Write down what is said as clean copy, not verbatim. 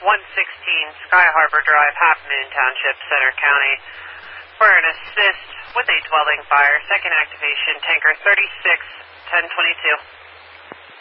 116 Sky Harbor Drive, Half Moon Township, Center County. For an assist with a dwelling fire, second activation, tanker 361022.